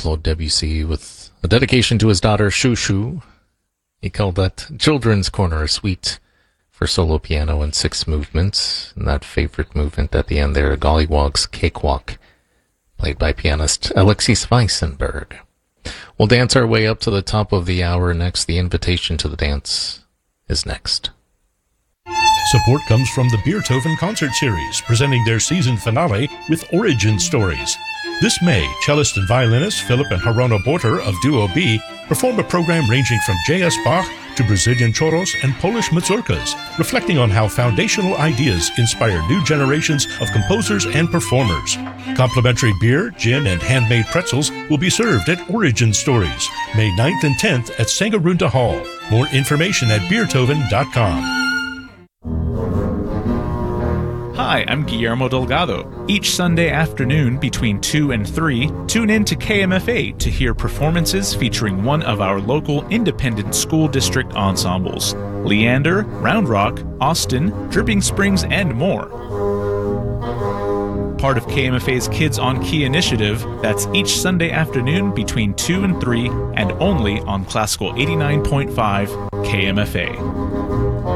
Claude Debussy with a dedication to his daughter, Shoo Shoo. He called that Children's Corner, a suite for solo piano in 6 movements. And that favorite movement at the end there, Gollywog's Cakewalk, played by pianist Alexis Weissenberg. We'll dance our way up to the top of the hour next. The invitation to the dance is next. Support comes from the Beethoven Concert Series, presenting their season finale with Origin Stories. This May, cellist and violinist Philip and Harona Borter of Duo B perform a program ranging from J.S. Bach to Brazilian choros and Polish mazurkas, reflecting on how foundational ideas inspire new generations of composers and performers. Complimentary beer, gin, and handmade pretzels will be served at Origin Stories, May 9th and 10th at Sangarunda Hall. More information at beethoven.com. Hi, I'm Guillermo Delgado. Each Sunday afternoon between 2 and 3, tune in to KMFA to hear performances featuring one of our local independent school district ensembles: Leander, Round Rock, Austin, Dripping Springs, and more. Part of KMFA's Kids on Key initiative, that's each Sunday afternoon between 2 and 3 and only on Classical 89.5 KMFA.